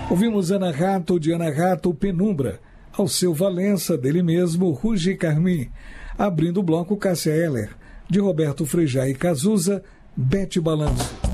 Ouvimos Ana Rato, de Ana Rato, Penumbra. Alceu Valença, dele mesmo, Ruge Carmim. Abrindo o bloco, Cássia Eller. De Roberto Frejá e Cazuza, Bete Balanço.